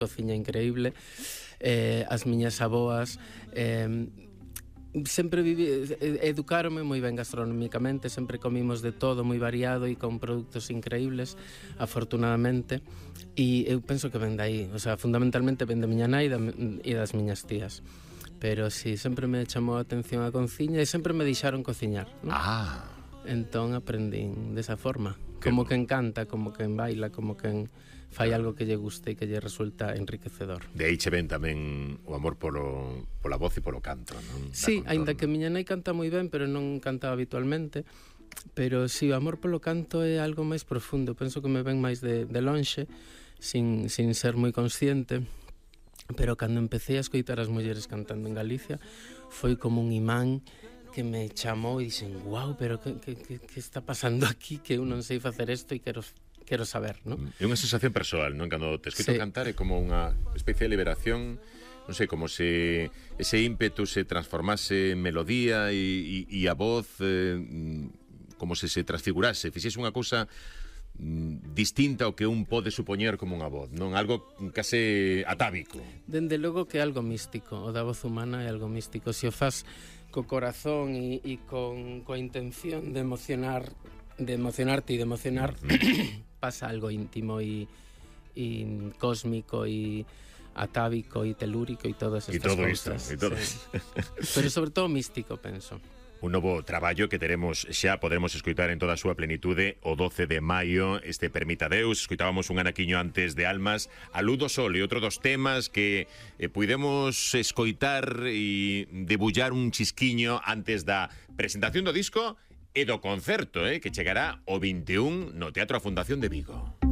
cociña increíble, as miñas aboas sempre educaronme moi ben gastronómicamente, sempre comimos de todo moi variado e con produtos increíbles, afortunadamente, e eu penso que ven de aí, o sea, fundamentalmente ven de miña nai e das miñas tías. Pero sí, sempre me chamou a atención a cociña e sempre me deixaron cociñar, ¿no? Entón aprendín desa forma, como que encanta, como que baila, como que fai algo que lle guste e que lle resulta enriquecedor. De aí che ven tamén o amor pola voz e polo canto, non? Sí, aínda que miña nai canta moi ben, pero non canta habitualmente. Pero si, o amor polo canto é algo máis profundo. Penso que me ven máis de lonxe, sin ser moi consciente. Pero cando empecé a escoitar as mulleres cantando en Galicia, foi como un imán que me chamou e dixen, guau, pero que está pasando aquí, que eu non sei facer isto e quero saber, non? É unha sensación persoal, non? Cando te escoito cantar é como unha especie de liberación, non sei, como se ese ímpetu se transformase en melodía e a voz como se transfigurase, fixese unha cousa distinta ao que un pode supoñer como unha voz, non? Algo case atávico. Dende logo que é algo místico, o da voz humana é algo místico. Se o faz co corazón e coa intención de emocionarte e de emocionar, pasa algo íntimo e cósmico e atávico e telúrico e todas estas cousas. E todo isto. Pero sobre todo místico, penso. Un novo traballo que teremos xa, poderemos escoitar en toda a súa plenitude o 12 de maio, este Permita Deus. Escoitábamos un anaquiño antes de Almas, A Luz do Sol, e outro dos temas que puidemos escoitar e debullar un chisquiño antes da presentación do disco e do concerto, que chegará o 21 no Teatro A Fundación de Vigo.